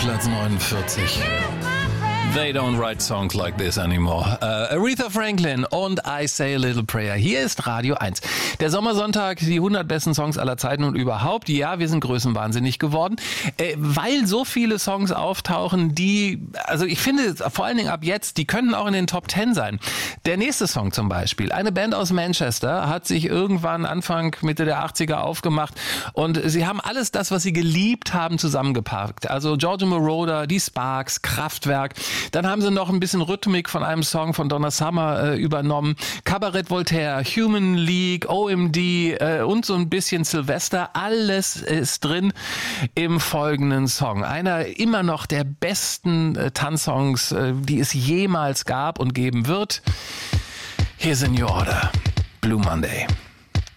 Platz 49. They don't write songs like this anymore. Aretha Franklin und I Say a Little Prayer. Hier ist Radio 1. Der Sommersonntag, die 100 besten Songs aller Zeiten und überhaupt. Ja, wir sind größenwahnsinnig geworden, weil so viele Songs auftauchen, die, also ich finde, vor allen Dingen ab jetzt, die könnten auch in den Top 10 sein. Der nächste Song zum Beispiel. Eine Band aus Manchester hat sich irgendwann Anfang, Mitte der 80er aufgemacht und sie haben alles das, was sie geliebt haben, zusammengepackt. Also Giorgio Moroder, die Sparks, Kraftwerk. Dann haben sie noch ein bisschen Rhythmik von einem Song von Donna Summer übernommen. Cabaret Voltaire, Human League, OMD und so ein bisschen Sylvester. Alles ist drin im folgenden Song. Einer immer noch der besten Tanzsongs, die es jemals gab und geben wird. Here's in Your Order. Blue Monday.